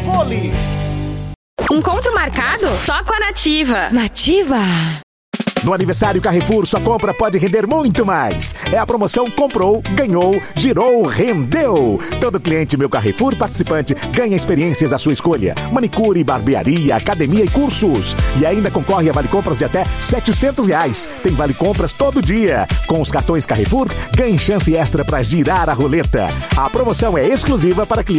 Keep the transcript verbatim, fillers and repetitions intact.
Fole. Encontro marcado? Só com a Nativa. Nativa. No aniversário Carrefour, sua compra pode render muito mais. É a promoção Comprou, Ganhou, Girou, Rendeu. Todo cliente Meu Carrefour participante ganha experiências à sua escolha. Manicure, barbearia, academia e cursos. E ainda concorre a vale compras de até setecentos reais. Tem vale compras todo dia. Com os cartões Carrefour, ganhe chance extra para girar a roleta. A promoção é exclusiva para clientes